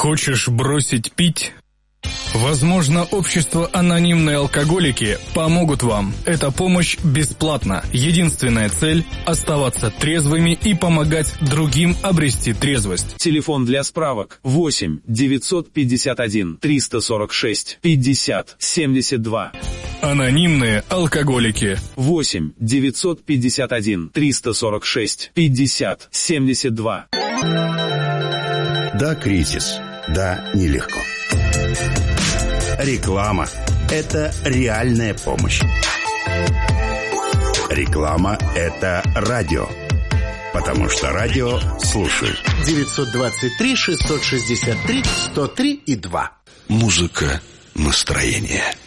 Хочешь бросить пить? Возможно, общество «Анонимные алкоголики» помогут вам. Эта помощь бесплатна. Единственная цель – оставаться трезвыми и помогать другим обрести трезвость. Телефон для справок 8 951 346 50 72. «Анонимные алкоголики». 8 951 346 50 72. Да, кризис. Да, нелегко. Реклама – это реальная помощь. Реклама – это радио. Потому что радио слушают. 923-663-103-2. Музыка настроения.